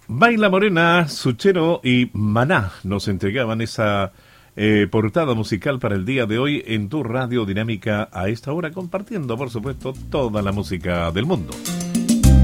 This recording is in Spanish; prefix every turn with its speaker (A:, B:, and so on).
A: Baila Morena, Suchero y Maná nos entregaban esa portada musical para el día de hoy en tu radio dinámica a esta hora, compartiendo, por supuesto, toda la música del mundo.